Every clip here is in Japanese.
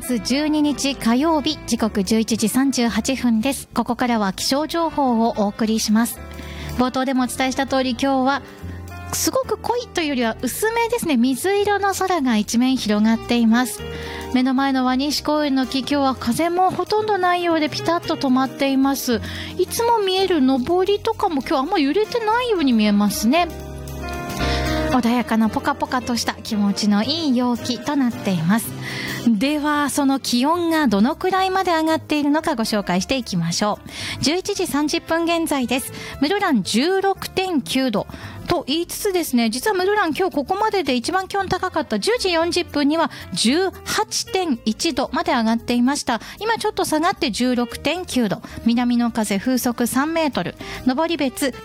月12日火曜日、時刻11時38分です。ここからは気象情報をお送りします。冒頭でもお伝えした通り、今日はすごく濃いというよりは薄めですね。水色の空が一面広がっています。目の前の輪西公園の木、今日は風もほとんどないようでピタッと止まっています。いつも見える上りとかも今日あんま揺れてないように見えますね。穏やかなポカポカとした気持ちのいい陽気となっています。ではその気温がどのくらいまで上がっているのかご紹介していきましょう。11時30分現在です。室蘭 16.9 度と言いつつですね、実は室蘭今日ここまでで一番気温高かった10時40分には 18.1 度まで上がっていました。今ちょっと下がって 16.9 度、南の風風速3メートル、上り別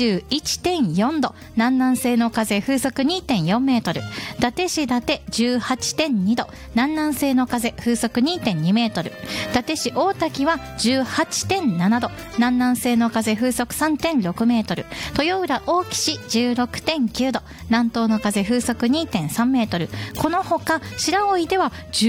21.4 度、南南西の風風速 2.4 メートル、伊達市伊達 18.2 度、南南西の風風速 2.2 メートル、伊達市大滝は 18.7 度、南南西の風風速 3.6 メートル、豊浦大木市16.9 度、南東の風風速 2.3 メートル、このほか白老では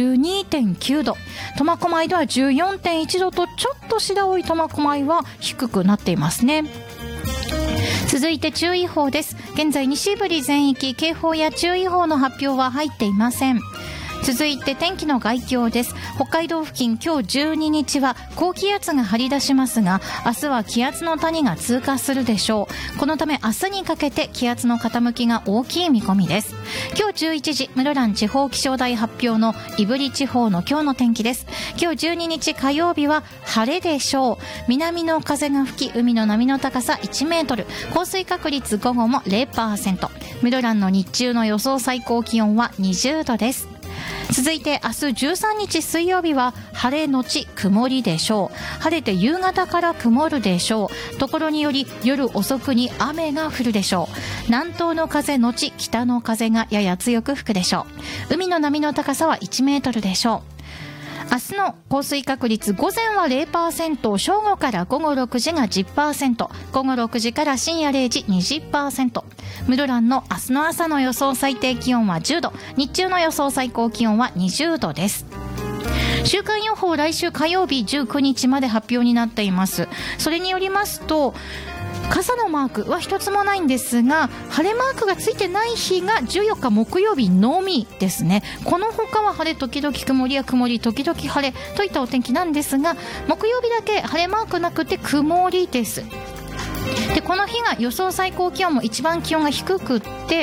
12.9 度、苫小牧では 14.1 度とちょっと白老苫小牧は低くなっていますね。続いて注意報です。現在西部全域警報や注意報の発表は入っていません。続いて天気の概況です。北海道付近、今日12日は高気圧が張り出しますが、明日は気圧の谷が通過するでしょう。このため明日にかけて気圧の傾きが大きい見込みです。今日11時、室蘭地方気象台発表の胆振地方の今日の天気です。今日12日火曜日は晴れでしょう。南の風が吹き、海の波の高さ1メートル、降水確率午後も 0%、室蘭の日中の予想最高気温は20度です。続いて明日13日水曜日は晴れのち曇りでしょう。晴れて夕方から曇るでしょう。ところにより夜遅くに雨が降るでしょう。南東の風のち北の風がやや強く吹くでしょう。海の波の高さは1メートルでしょう。明日の降水確率、午前は 0%、 正午から午後6時が 10%、 午後6時から深夜0時 20%。 室蘭の明日の朝の予想最低気温は10度、日中の予想最高気温は20度です。週間予報、来週火曜日19日まで発表になっています。それによりますと傘のマークは一つもないんですが、晴れマークがついてない日が14日木曜日のみですね。この他は晴れ時々曇りや曇り時々晴れといったお天気なんですが、木曜日だけ晴れマークなくて曇りです。でこの日が予想最高気温も一番気温が低くって、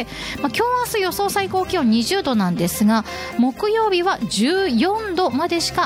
今日明日予想最高気温20度なんですが、木曜日は14度までしか